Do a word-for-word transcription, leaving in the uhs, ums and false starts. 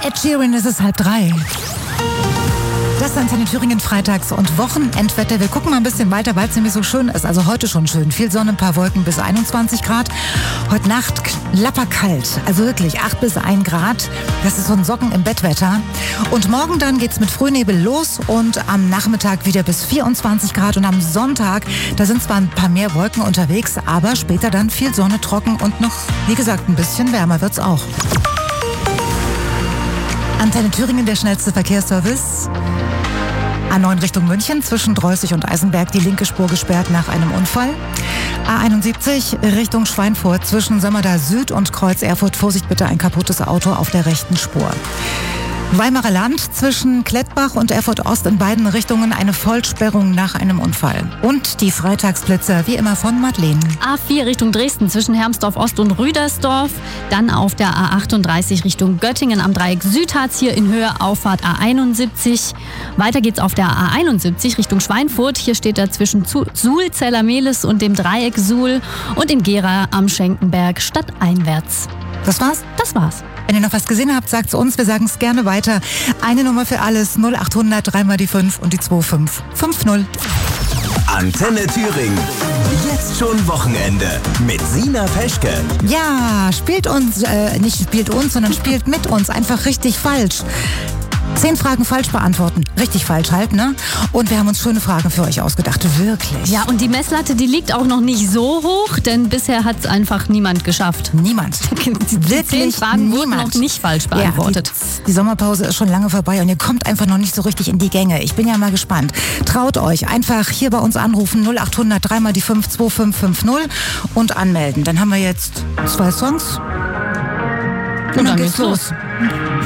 Ed Sheeran, es ist halb drei. Das ist Antenne Thüringen freitags und Wochenendwetter. Wir gucken mal ein bisschen weiter, weil es nämlich so schön ist. Also heute schon schön. Viel Sonne, ein paar Wolken bis einundzwanzig Grad. Heute Nacht klapperkalt. Also wirklich acht bis ein Grad. Das ist so ein Socken im Bettwetter. Und morgen dann geht's mit Frühnebel los und am Nachmittag wieder bis vierundzwanzig Grad. Und am Sonntag, da sind zwar ein paar mehr Wolken unterwegs, aber später dann viel Sonne, trocken und noch, wie gesagt, ein bisschen wärmer wird's auch. Antenne Thüringen, der schnellste Verkehrsservice. A neun Richtung München, zwischen Dreußig und Eisenberg, die linke Spur gesperrt nach einem Unfall. A einundsiebzig Richtung Schweinfurt, zwischen Sömmerda Süd und Kreuz Erfurt. Vorsicht bitte, ein kaputtes Auto auf der rechten Spur. Weimarer Land, zwischen Klettbach und Erfurt Ost in beiden Richtungen eine Vollsperrung nach einem Unfall. Und die Freitagsblitzer, wie immer von Madeleine. A vier Richtung Dresden, zwischen Hermsdorf Ost und Rüdersdorf. Dann auf der A achtunddreißig Richtung Göttingen am Dreieck Südharz, hier in Höhe Auffahrt A einundsiebzig. Weiter geht's auf der A einundsiebzig Richtung Schweinfurt. Hier steht er zwischen Suhl, Zellermehlis und dem Dreieck Suhl. Und in Gera am Schenkenberg stadteinwärts. Das war's? Das war's. Wenn ihr noch was gesehen habt, sagt's uns. Wir sagen es gerne weiter. Eine Nummer für alles. null achthundert, dreimal die fünf und die zwei fünf fünf null. Antenne Thüringen. Jetzt schon Wochenende mit Sina Peschke. Ja, spielt uns, äh, nicht spielt uns, sondern spielt mit uns. Einfach richtig falsch. Zehn Fragen falsch beantworten. Richtig falsch halt, ne? Und wir haben uns schöne Fragen für euch ausgedacht. Wirklich. Ja, und die Messlatte, die liegt auch noch nicht so hoch, denn bisher hat es einfach niemand geschafft. Niemand. Die zehn Fragen wurden noch nicht falsch beantwortet. Ja, die, die Sommerpause ist schon lange vorbei und ihr kommt einfach noch nicht so richtig in die Gänge. Ich bin ja mal gespannt. Traut euch. Einfach hier bei uns anrufen. null achthundert, dreimal die fünf, zwei fünf fünf null und anmelden. Dann haben wir jetzt zwei Songs. Und, und dann, dann geht's los. los.